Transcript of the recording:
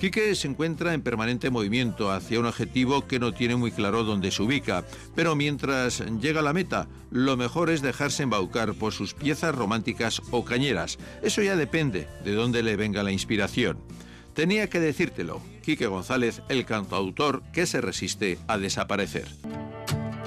Quique se encuentra en permanente movimiento hacia un objetivo que no tiene muy claro dónde se ubica, pero mientras llega a la meta, lo mejor es dejarse embaucar por sus piezas románticas o cañeras. Eso ya depende de dónde le venga la inspiración. Tenía que decírtelo, Quique González, el cantautor que se resiste a desaparecer.